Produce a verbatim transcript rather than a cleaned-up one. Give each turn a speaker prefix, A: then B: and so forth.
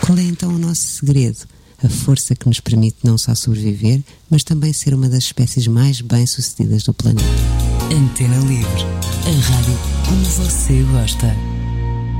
A: Qual é então o nosso segredo? A força que nos permite não só sobreviver, mas também ser uma das espécies mais bem-sucedidas do planeta.
B: Antena Livre, a rádio como você gosta.